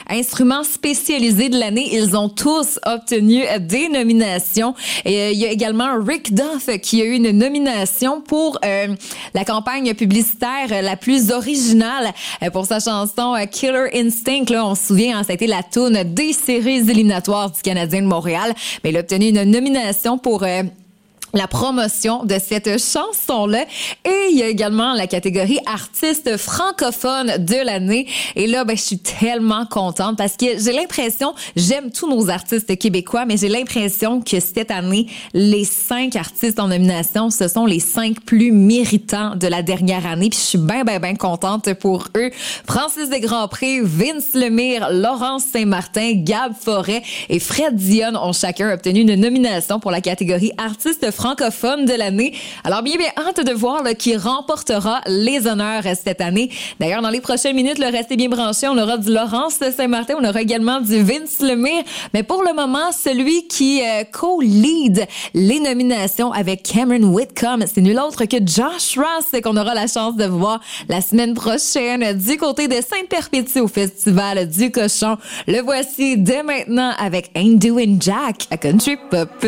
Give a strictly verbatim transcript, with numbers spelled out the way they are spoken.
instrument spécialisé de l'année. Ils ont tous obtenu des nominations. Et euh, il y a également Rick Duff qui a eu une nomination pour euh, la campagne publicitaire la plus originale euh, pour sa chanson euh, Killer Instinct. Là, on se souvient, hein, ça a été la toune des séries éliminatoires du Canadien de Montréal. Mais il a obtenu une nomination pour... Euh, la promotion de cette chanson-là. Et il y a également la catégorie artiste francophone de l'année. Et là, ben, je suis tellement contente parce que j'ai l'impression, j'aime tous nos artistes québécois, mais j'ai l'impression que cette année, les cinq artistes en nomination, ce sont les cinq plus méritants de la dernière année. Puis je suis bien, bien, bien contente pour eux. Francis Desgrands-Pré, Vince Lemire, Laurence Saint-Martin, Gab Forêt et Fred Dionne ont chacun obtenu une nomination pour la catégorie artiste francophone de l'année. Alors, bien, bien, hâte de voir là, qui remportera les honneurs cette année. D'ailleurs, dans les prochaines minutes, le restez bien branchés. On aura du Laurence Saint-Martin, on aura également du Vince Lemire. Mais pour le moment, celui qui euh, co-lead les nominations avec Cameron Whitcomb, c'est nul autre que Josh Ross qu'on aura la chance de voir la semaine prochaine du côté de Sainte-Perpétue au Festival du Cochon. Le voici dès maintenant avec Ain't Doing Jack à Country Pop.